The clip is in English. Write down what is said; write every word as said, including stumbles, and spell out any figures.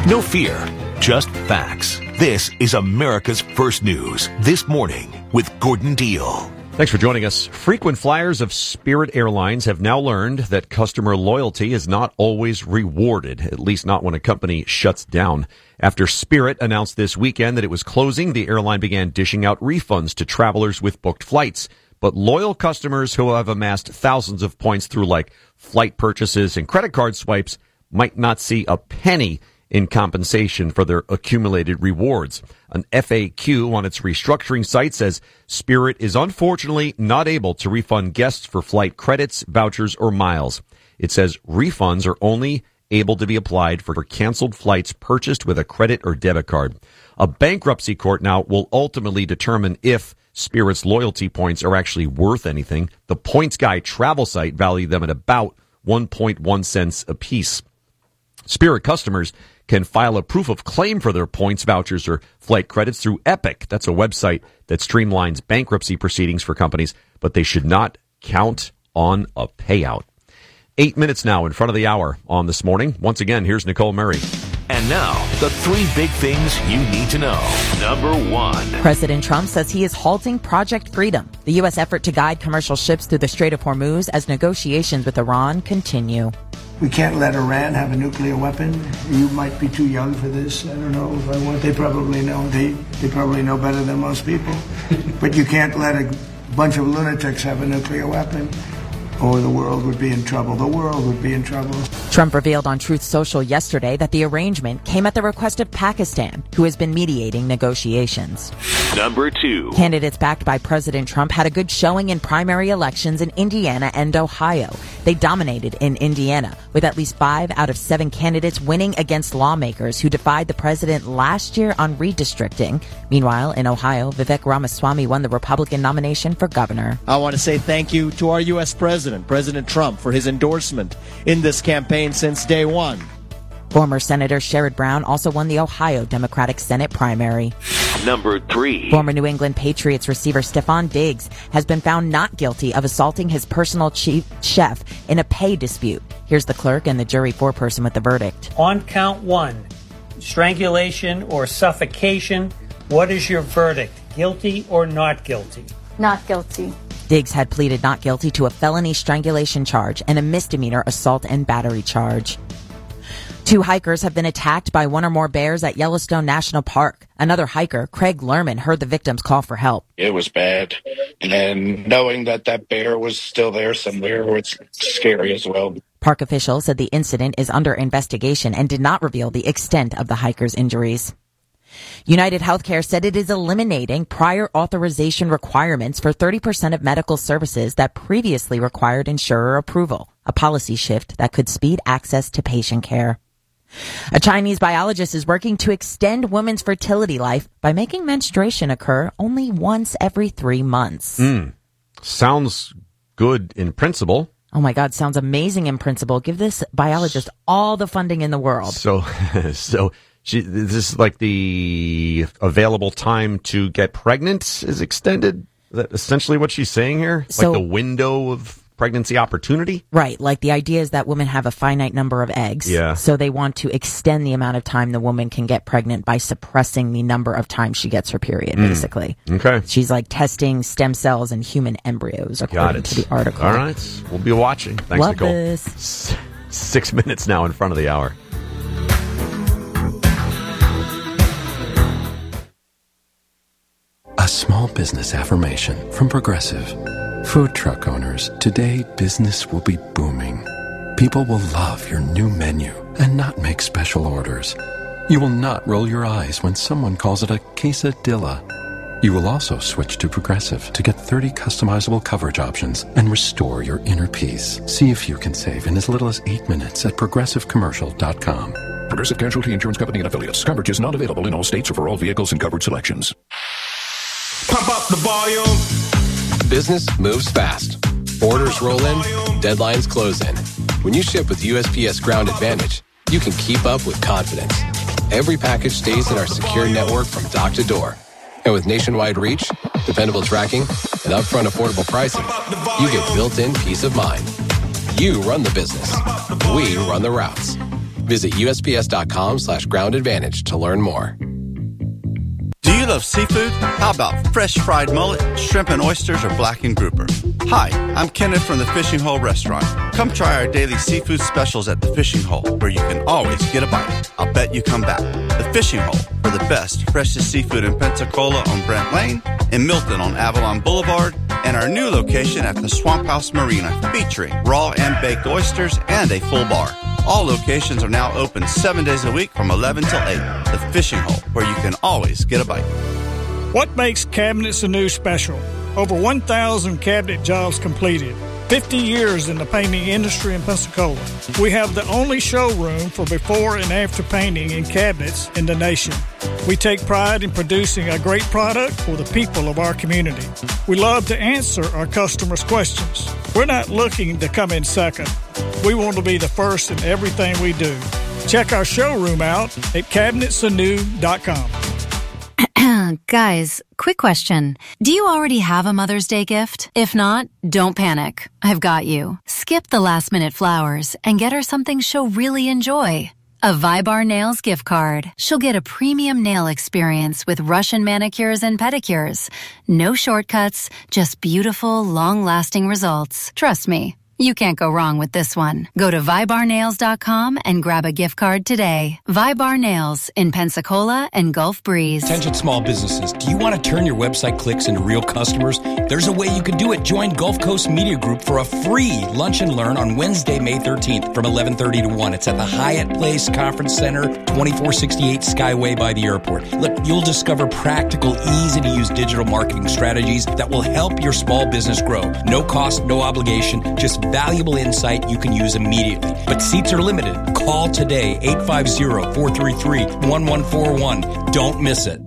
No fear, just facts. This is America's First News This Morning with Gordon Deal. Thanks for joining us. Frequent flyers of Spirit Airlines have now learned that customer loyalty is not always rewarded, at least not when a company shuts down. After Spirit announced this weekend that it was closing, the airline began dishing out refunds to travelers with booked flights. But loyal customers who have amassed thousands of points through like flight purchases and credit card swipes might not see a penny in compensation for their accumulated rewards. An F A Q on its restructuring site says Spirit is unfortunately not able to refund guests for flight credits, vouchers, or miles. It says refunds are only able to be applied for canceled flights purchased with a credit or debit card. A bankruptcy court now will ultimately determine if Spirit's loyalty points are actually worth anything. The Points Guy travel site valued them at about one point one cents apiece. Spirit customers can file a proof of claim for their points, vouchers, or flight credits through Epic. That's a website that streamlines bankruptcy proceedings for companies, but they should not count on a payout. Eight minutes now in front of the hour on This Morning. Once again, here's Nicole Murray. And now, the three big things you need to know. Number one. President Trump says he is halting Project Freedom, the U S effort to guide commercial ships through the Strait of Hormuz as negotiations with Iran continue. We can't let Iran have a nuclear weapon. You might be too young for this. I don't know if I want. They probably know. They, they probably know better than most people. But you can't let a bunch of lunatics have a nuclear weapon, or the world would be in trouble. The world would be in trouble. Trump revealed on Truth Social yesterday that the arrangement came at the request of Pakistan, who has been mediating negotiations. Number two. Candidates backed by President Trump had a good showing in primary elections in Indiana and Ohio. They dominated in Indiana, with at least five out of seven candidates winning against lawmakers who defied the president last year on redistricting. Meanwhile, in Ohio, Vivek Ramaswamy won the Republican nomination for governor. I want to say thank you to our U S President, President Trump, for his endorsement in this campaign since day one. Former Senator Sherrod Brown also won the Ohio Democratic Senate primary. Number three. Former New England Patriots receiver Stephon Diggs has been found not guilty of assaulting his personal chief chef in a pay dispute. Here's the clerk and the jury foreperson with the verdict. On count one, strangulation or suffocation, what is your verdict? Guilty or not guilty? Not guilty. Diggs had pleaded not guilty to a felony strangulation charge and a misdemeanor assault and battery charge. Two hikers have been attacked by one or more bears at Yellowstone National Park. Another hiker, Craig Lerman, heard the victims call for help. It was bad. And knowing that that bear was still there somewhere was scary as well. Park officials said the incident is under investigation and did not reveal the extent of the hikers' injuries. United Healthcare said it is eliminating prior authorization requirements for thirty percent of medical services that previously required insurer approval, a policy shift that could speed access to patient care. A Chinese biologist is working to extend women's fertility life by making menstruation occur only once every three months. Mm. Sounds good in principle. Oh my God, sounds amazing in principle. Give this biologist all the funding in the world. So, so she, this is like the available time to get pregnant is extended? Is that essentially what she's saying here? So, like the window of pregnancy opportunity? Right. Like the idea is that women have a finite number of eggs. Yeah. So they want to extend the amount of time the woman can get pregnant by suppressing the number of times she gets her period, mm. basically. Okay. She's like testing stem cells in human embryos, according to the article. All right. We'll be watching. Thanks, Love Nicole. This. Six minutes now in front of the hour. A small business affirmation from Progressive. Food truck owners, today business will be booming. People will love your new menu and not make special orders. You will not roll your eyes when someone calls it a quesadilla. You will also switch to Progressive to get thirty customizable coverage options and restore your inner peace. See if you can save in as little as eight minutes at progressive commercial dot com. Progressive Casualty Insurance Company and Affiliates. Coverage is not available in all states or for all vehicles and covered selections. Pump up the volume. Business moves fast. Orders roll in, deadlines close in. When you ship with U S P S Ground Advantage, you can keep up with confidence. Every package stays in our secure network from dock to door. And with nationwide reach, dependable tracking, and upfront affordable pricing, you get built-in peace of mind. You run the business. We run the routes. Visit U S P S dot com slash ground advantage to learn more. Do you love seafood? How about fresh fried mullet, shrimp and oysters, or blackened grouper? Hi, I'm Kenneth from the Fishing Hole Restaurant. Come try our daily seafood specials at the Fishing Hole, where you can always get a bite. I'll bet you come back. The Fishing Hole, for the best, freshest seafood in Pensacola on Brent Lane, in Milton on Avalon Boulevard, and our new location at the Swamp House Marina, featuring raw and baked oysters and a full bar. All locations are now open seven days a week from eleven till eight. The Fishing Hole, where you can always get a bite. What makes Cabinets Anew special? Over one thousand cabinet jobs completed. fifty years in the painting industry in Pensacola. We have the only showroom for before and after painting in cabinets in the nation. We take pride in producing a great product for the people of our community. We love to answer our customers' questions. We're not looking to come in second. We want to be the first in everything we do. Check our showroom out at cabinets anew dot com. Guys, quick question. Do you already have a Mother's Day gift? If not, don't panic. I've got you. Skip the last-minute flowers and get her something she'll really enjoy. A Vibar Nails gift card. She'll get a premium nail experience with Russian manicures and pedicures. No shortcuts, just beautiful, long-lasting results. Trust me. You can't go wrong with this one. Go to vibar nails dot com and grab a gift card today. Vibar Nails in Pensacola and Gulf Breeze. Attention small businesses. Do you want to turn your website clicks into real customers? There's a way you can do it. Join Gulf Coast Media Group for a free lunch and learn on Wednesday, May thirteenth from eleven thirty to one. It's at the Hyatt Place Conference Center, twenty-four sixty-eight Skyway by the airport. Look, you'll discover practical, easy-to-use digital marketing strategies that will help your small business grow. No cost, no obligation, just valuable insight you can use immediately. But seats are limited. Call today, eight five zero, four three three, one one four one. Don't miss it.